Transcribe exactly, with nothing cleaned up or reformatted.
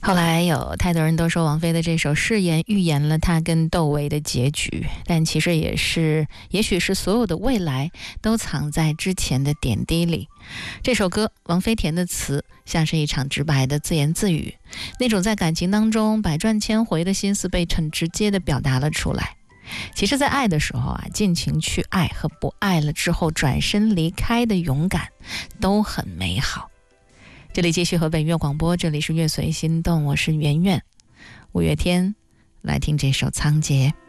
后来有太多人都说王菲的这首誓言预言了她跟窦唯的结局，但其实也是也许是所有的未来都藏在之前的点滴里。这首歌王菲填的词像是一场直白的自言自语，那种在感情当中百转千回的心思被很直接地表达了出来。其实在爱的时候啊，尽情去爱和不爱了之后转身离开的勇敢都很美好。这里继续和北岳广播，这里是乐随心动，我是圆圆。五月天，来听这首《仓颉》。